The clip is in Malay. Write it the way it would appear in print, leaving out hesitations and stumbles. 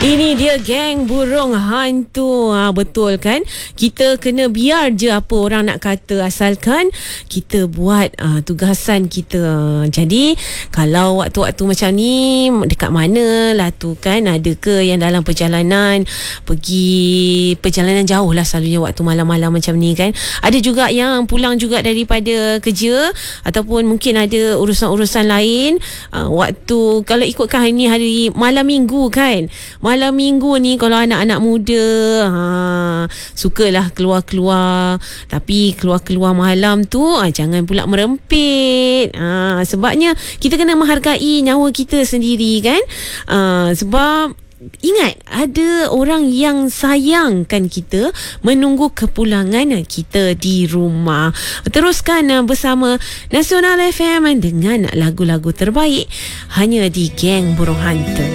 Ini dia geng burung hantu. Betul kan? Kita kena biar je apa orang nak kata, asalkan kita buat tugasan kita. Jadi kalau waktu-waktu macam ni, dekat mana lah tu kan, ada ke yang dalam perjalanan, pergi perjalanan jauh lah selalunya waktu malam-malam macam ni kan. Ada juga yang pulang juga daripada kerja, ataupun mungkin ada urusan-urusan lain. Waktu kalau ikutkan hari ni hari malam minggu kan, malam minggu ni kalau anak-anak muda sukalah keluar-keluar, tapi keluar-keluar malam tu jangan pula merempit. Sebabnya kita kena menghargai nyawa kita sendiri kan. Sebab ingat, ada orang yang sayangkan kita, menunggu kepulangan kita di rumah. Teruskan bersama Nasional FM dengan lagu-lagu terbaik hanya di Geng Burung Hantu.